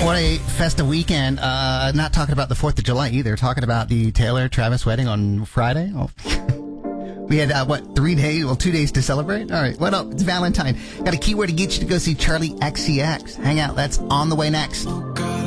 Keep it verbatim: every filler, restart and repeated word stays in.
What a festive weekend. Uh, not talking about the fourth of July either. Talking about the Taylor-Travis wedding on Friday. Oh. We had, uh, what, three days, well, two days to celebrate? All right, what up? It's Valentine. Got a keyword to get you to go see Charlie X C X. Hang out. That's on the way next.